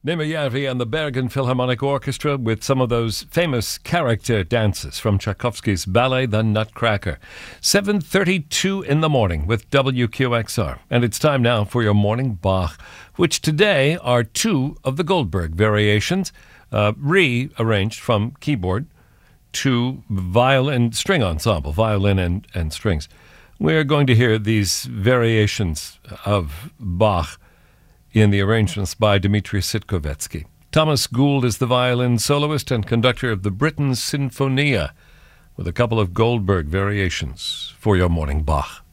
Nima Järvi and the Bergen Philharmonic Orchestra with some of those famous character dances from Tchaikovsky's ballet The Nutcracker. 7:32 in the morning with WQXR. And it's time now for your morning Bach, which today are two of the Goldberg variations, rearranged from keyboard to violin string ensemble, violin and strings. We're going to hear these variations of Bach in the arrangements by Dmitri Sitkovetsky. Thomas Gould is the violin soloist and conductor of the Britten Sinfonia, with a couple of Goldberg variations for your morning Bach.